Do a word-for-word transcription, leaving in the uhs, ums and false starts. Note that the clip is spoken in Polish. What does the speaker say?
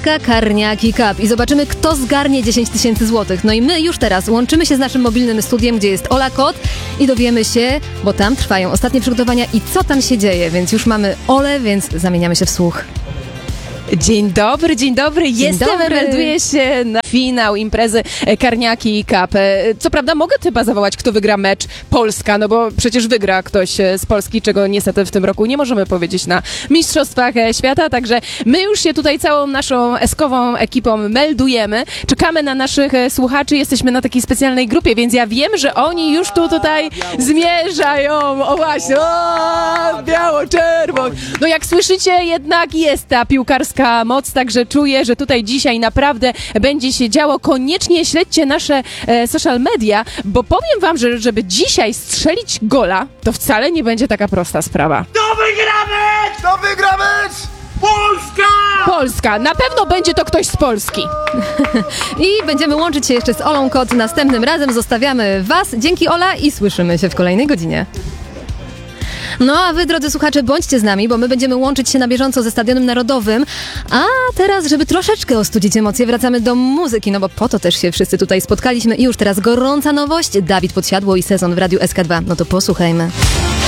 Polska Karniaki Cup i zobaczymy, kto zgarnie dziesięć tysięcy złotych. No i my już teraz łączymy się z naszym mobilnym studiem, gdzie jest Ola Kot i dowiemy się, bo tam trwają ostatnie przygotowania i co tam się dzieje, więc już mamy Olę, więc zamieniamy się w słuch. Dzień dobry, dzień dobry. Dzień Jestem, dobry. melduję się na finał imprezy Karniaki Cup. Co prawda mogę chyba zawołać, kto wygra mecz Polska, no bo przecież wygra ktoś z Polski, czego niestety w tym roku nie możemy powiedzieć na Mistrzostwach Świata, także my już się tutaj całą naszą eskową ekipą meldujemy. Czekamy na naszych słuchaczy, jesteśmy na takiej specjalnej grupie, więc ja wiem, że oni już tu tutaj zmierzają. O właśnie, o, biało-czerwono. No jak słyszycie, jednak jest ta piłkarska moc, także czuję, że tutaj dzisiaj naprawdę będzie się działo. Koniecznie śledźcie nasze e, social media, bo powiem wam, że żeby dzisiaj strzelić gola, to wcale nie będzie taka prosta sprawa. Kto wygra mecz? Kto wygra mecz? Polska! Polska. Na pewno będzie to ktoś z Polski. I będziemy łączyć się jeszcze z Olą Kot następnym razem. Zostawiamy was. Dzięki, Ola, i słyszymy się w kolejnej godzinie. No a wy, drodzy słuchacze, bądźcie z nami, bo my będziemy łączyć się na bieżąco ze Stadionem Narodowym. A teraz, żeby troszeczkę ostudzić emocje, wracamy do muzyki, no bo po to też się wszyscy tutaj spotkaliśmy. I już teraz gorąca nowość, Dawid Podsiadło i Sezon w Radiu S K dwa. No to posłuchajmy.